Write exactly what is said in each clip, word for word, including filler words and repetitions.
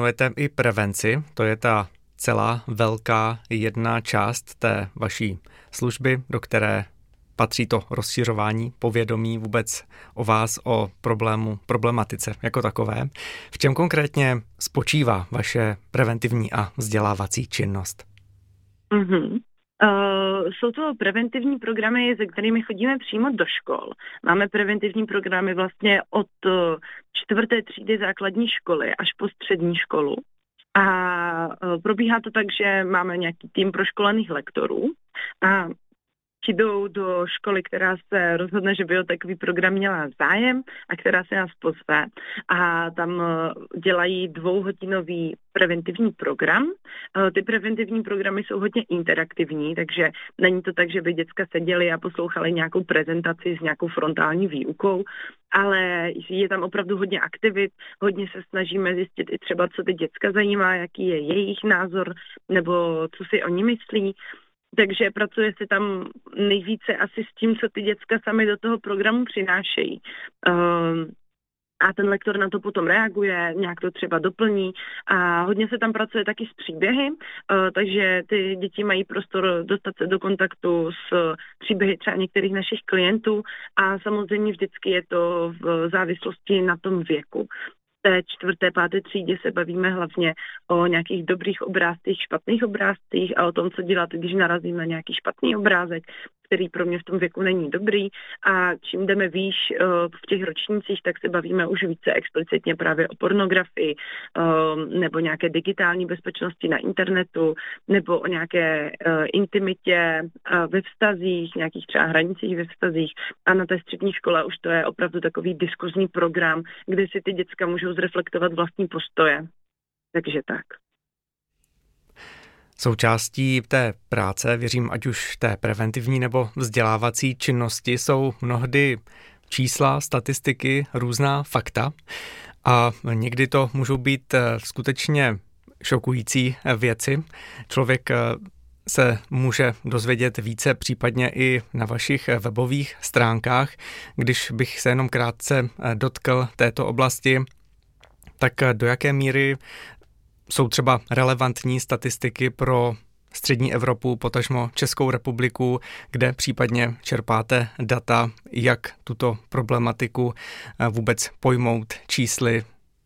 věnujete i prevenci, to je ta celá velká jedna část té vaší služby, do které patří to rozšiřování povědomí vůbec o vás, o problému, problematice jako takové. V čem konkrétně spočívá vaše preventivní a vzdělávací činnost? Mm-hmm. Uh, jsou to preventivní programy, se kterými chodíme přímo do škol. Máme preventivní programy vlastně od uh, čtvrté třídy základní školy až po střední školu. A uh, probíhá to tak, že máme nějaký tým proškolených lektorů a jdou do školy, která se rozhodne, že by o takový program měla zájem a která se nás pozve. A tam dělají dvouhodinový preventivní program. Ty preventivní programy jsou hodně interaktivní, takže není to tak, že by děcka seděli a poslouchali nějakou prezentaci s nějakou frontální výukou, ale je tam opravdu hodně aktivit, hodně se snažíme zjistit i třeba, co ty děcka zajímá, jaký je jejich názor, nebo co si oni myslí. Takže pracuje se tam nejvíce asi s tím, co ty děcka sami do toho programu přinášejí. Um, a ten lektor na to potom reaguje, nějak to třeba doplní a hodně se tam pracuje taky s příběhy, uh, takže ty děti mají prostor dostat se do kontaktu s příběhy třeba některých našich klientů a samozřejmě vždycky je to v závislosti na tom věku. té čtvrté, páté třídě se bavíme hlavně o nějakých dobrých obrázcích, špatných obrázcích a o tom, co dělat, když narazím na nějaký špatný obrázek, který pro mě v tom věku není dobrý. A čím jdeme výš v těch ročnících, tak se bavíme už více explicitně právě o pornografii nebo nějaké digitální bezpečnosti na internetu nebo o nějaké intimitě ve vztazích, nějakých třeba hranicích ve vztazích. A na té střední škole už to je opravdu takový diskuzní program, kde si ty děcka můžou zreflektovat vlastní postoje. Takže tak. Součástí té práce, věřím, ať už té preventivní nebo vzdělávací činnosti, jsou mnohdy čísla, statistiky, různá fakta a někdy to můžou být skutečně šokující věci. Člověk se může dozvědět více případně i na vašich webových stránkách. Když bych se jenom krátce dotkl této oblasti, tak do jaké míry jsou třeba relevantní statistiky pro střední Evropu, potažmo Českou republiku, kde případně čerpáte data, jak tuto problematiku vůbec pojmout čísly?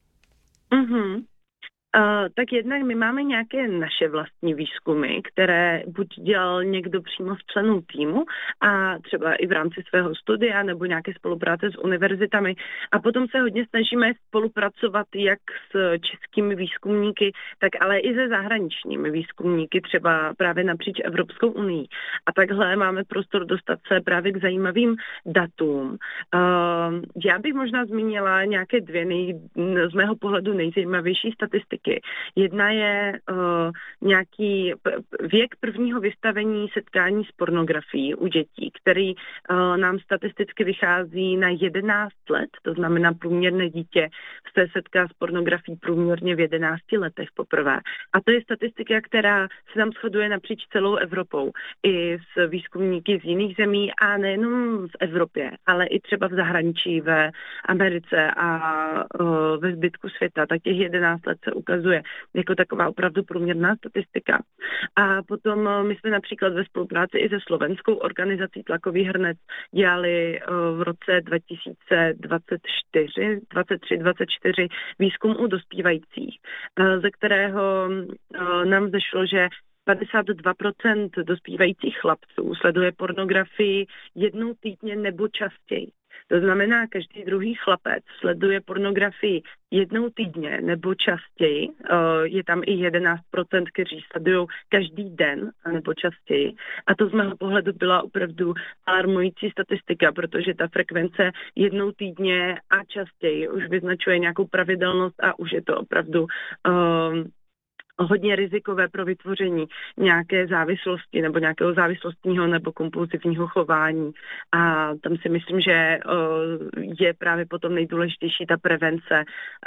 Mm-hmm. Uh, tak jednak my máme nějaké naše vlastní výzkumy, které buď dělal někdo přímo z členů týmu a třeba i v rámci svého studia nebo nějaké spolupráce s univerzitami a potom se hodně snažíme spolupracovat jak s českými výzkumníky, tak ale i se zahraničními výzkumníky, třeba právě napříč Evropskou unii. A takhle máme prostor dostat se právě k zajímavým datům. Uh, já bych možná zmínila nějaké dvě nej, z mého pohledu nejzajímavější statistiky. Jedna je uh, nějaký věk prvního vystavení setkání s pornografií u dětí, který uh, nám statisticky vychází na jedenáct let, to znamená průměrné dítě se setká s pornografií průměrně v jedenácti letech poprvé. A to je statistika, která se nám shoduje napříč celou Evropou i s výzkumníky z jiných zemí a nejenom v Evropě, ale i třeba v zahraničí, ve Americe a uh, ve zbytku světa, tak těch jedenáct let se ukazuje jako taková opravdu průměrná statistika. A potom my jsme například ve spolupráci i se slovenskou organizací Tlakový hrnec dělali v roce dva tisíce dvacet čtyři, dvacet tři dvacet čtyři výzkum u dospívajících, ze kterého nám zešlo, že padesát dva procent dospívajících chlapců sleduje pornografii jednou týdně nebo častěji. To znamená, každý druhý chlapec sleduje pornografii jednou týdně nebo častěji. Je tam i jedenáct procent, kteří sledují každý den nebo častěji. A to z mého pohledu byla opravdu alarmující statistika, protože ta frekvence jednou týdně a častěji už vyznačuje nějakou pravidelnost a už je to opravdu um, hodně rizikové pro vytvoření nějaké závislosti nebo nějakého závislostního nebo kompulzivního chování. A tam si myslím, že je právě potom nejdůležitější ta prevence,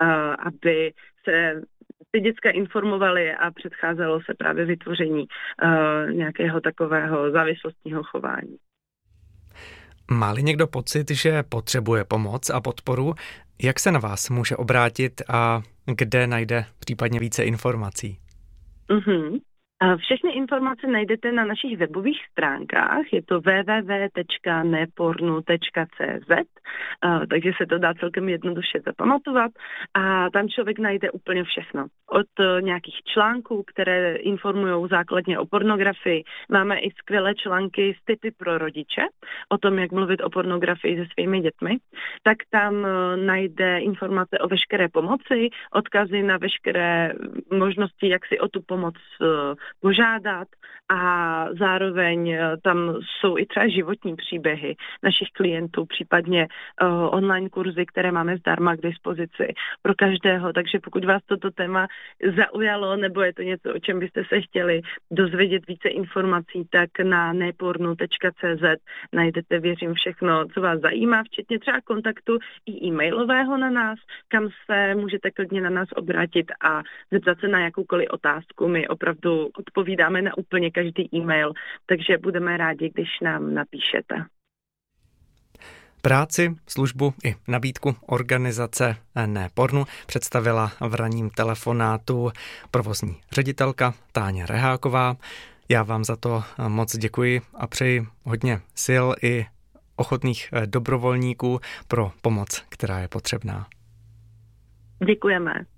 aby se ty děcka informovaly a předcházelo se právě vytvoření nějakého takového závislostního chování. Má-li někdo pocit, že potřebuje pomoc a podporu, Jak se na vás může obrátit a kde najde případně více informací? Mm-hmm. Všechny informace najdete na našich webových stránkách, je to w w w tečka nepornu tečka c z, takže se to dá celkem jednoduše zapamatovat a tam člověk najde úplně všechno. Od nějakých článků, které informují základně o pornografii, máme i skvělé články s tipy pro rodiče, o tom, jak mluvit o pornografii se svými dětmi, tak tam najde informace o veškeré pomoci, odkazy na veškeré možnosti, jak si o tu pomoc požádat a zároveň tam jsou i třeba životní příběhy našich klientů, případně uh, online kurzy, které máme zdarma k dispozici pro každého, takže pokud vás toto téma zaujalo nebo je to něco, o čem byste se chtěli dozvědět více informací, tak na nepornu tečka c z najdete, věřím, všechno, co vás zajímá, včetně třeba kontaktu i e-mailového na nás, kam se můžete klidně na nás obrátit a zeptat se na jakoukoliv otázku. My opravdu odpovídáme na úplně každý e-mail, takže budeme rádi, když nám napíšete. Práci, službu i nabídku organizace Nepornu představila v ranním telefonátu provozní ředitelka Táňa Reháková. Já vám za to moc děkuji a přeji hodně sil i ochotných dobrovolníků pro pomoc, která je potřebná. Děkujeme.